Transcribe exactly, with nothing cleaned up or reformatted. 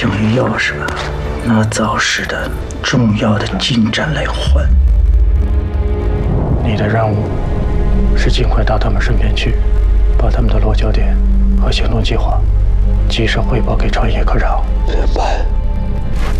想用钥匙吧，拿早时的重要的进展来换。 你的任务是尽快到他们身边去，把他们的落脚点和行动计划及时汇报给长野科长。 怎么办？